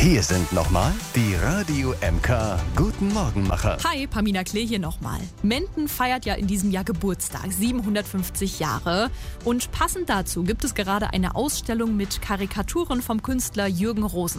Hier sind nochmal die Radio MK Guten Morgenmacher. Hi, Pamina Klee hier nochmal. Menden feiert ja in diesem Jahr Geburtstag, 750 Jahre. Und passend dazu gibt es gerade eine Ausstellung mit Karikaturen vom Künstler Jürgen Rosen.